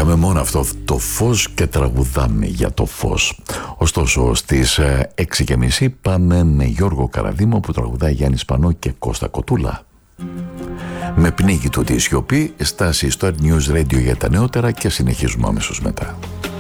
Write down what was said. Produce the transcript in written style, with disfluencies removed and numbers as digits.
Είχαμε μόνο αυτό το φως και τραγουδάμε για το φως. Ωστόσο στις 6:30 πάμε με Γιώργο Καραδήμο που τραγουδάει Γιάννη Σπανό και Κώστα Κοτούλα. Με πνίγει του τη σιωπή, στάση στο News Radio για τα νεότερα και συνεχίζουμε αμέσως μετά.